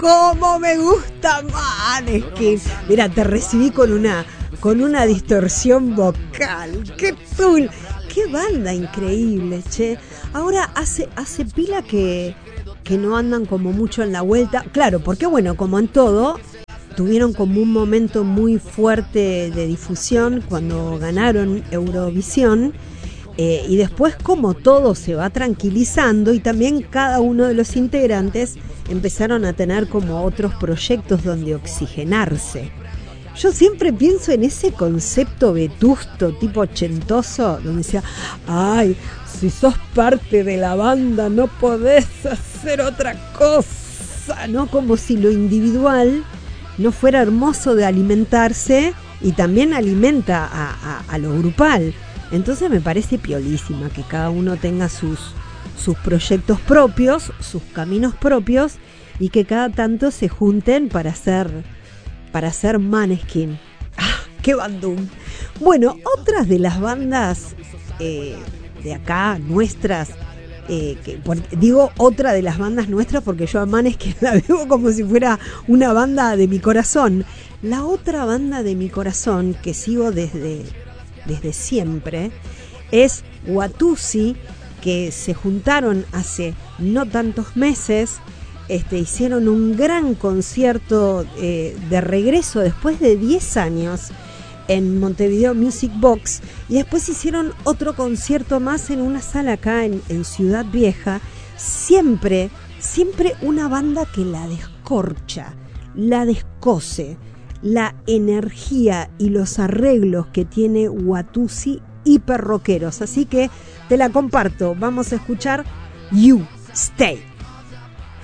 cómo me gusta Maneskin. Mira, te recibí con una distorsión vocal. ¡Qué tul! ¡Qué banda increíble, che! Ahora hace pila que no andan como mucho en la vuelta. Claro, porque bueno, como en todo, tuvieron como un momento muy fuerte de difusión cuando ganaron Eurovisión. Y después como todo se va tranquilizando y también cada uno de los integrantes empezaron a tener como otros proyectos donde oxigenarse. Yo siempre pienso en ese concepto vetusto, tipo ochentoso, donde decía, ay, si sos parte de la banda no podés hacer otra cosa, ¿no? Como si lo individual no fuera hermoso de alimentarse y también alimenta a lo grupal. Entonces me parece piolísima que cada uno tenga sus proyectos propios, sus caminos propios y que cada tanto se junten para hacer Maneskin. ¡Ah, qué bandún! Bueno, otras de las bandas de acá, nuestras, digo otra de las bandas nuestras porque yo a Maneskin la veo como si fuera una banda de mi corazón. La otra banda de mi corazón que sigo desde siempre es Watusi, que se juntaron hace no tantos meses. Hicieron un gran concierto de regreso después de 10 años en Montevideo Music Box y después hicieron otro concierto más en una sala acá en Ciudad Vieja. Siempre una banda que la descorcha, la descose, la energía y los arreglos que tiene Watusi hiper rockeros. Así que te la comparto. Vamos a escuchar You Stay.